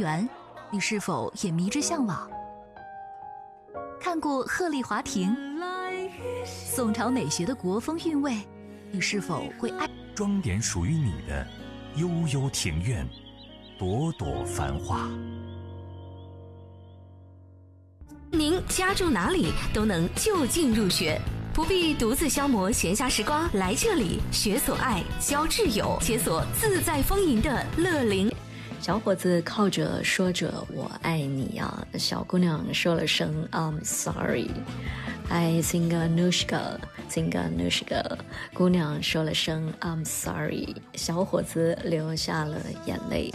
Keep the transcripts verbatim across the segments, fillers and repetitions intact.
园，你是否也迷之向往？看过鹤唳华亭，宋朝美学的国风韵味，你是否会爱？ 装点属于你的悠悠庭院，朵朵繁花。 您家住哪里都能就近入学，不必独自消磨闲暇时光，来这里学所爱，交挚友，解锁自在丰盈的乐龄。 小伙子靠着说着我爱你啊，小姑娘说了声 I'm sorry。 I sing Anushka sing Anushka， 姑娘说了声 I'm sorry， 小伙子流下了眼泪。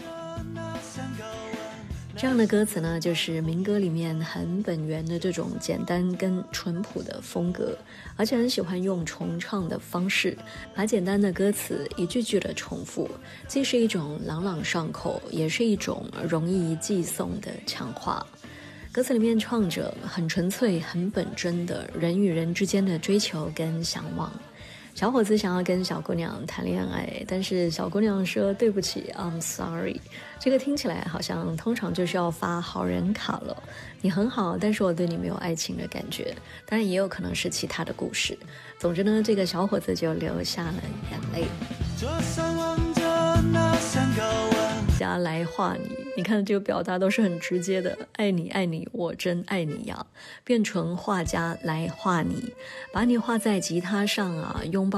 这样的歌词呢，就是民歌里面很本源的这种简单跟淳朴的风格，而且很喜欢用重唱的方式，把简单的歌词一句句的重复，既是一种朗朗上口，也是一种容易记诵的强化。歌词里面唱着很纯粹很本真的人与人之间的追求跟向往。小伙子想要跟小姑娘谈恋爱，但是小姑娘说对不起 I'm sorry， 这个听起来好像通常就是要发好人卡了，你很好，但是我对你没有爱情的感觉，当然也有可能是其他的故事。总之呢，这个小伙子就流下了眼泪。 桌上望着那三个吻， 家来画你，你看这个表达都是很直接的，爱你爱你我真爱你呀，变成画家来画你，把你画在吉他上啊，拥抱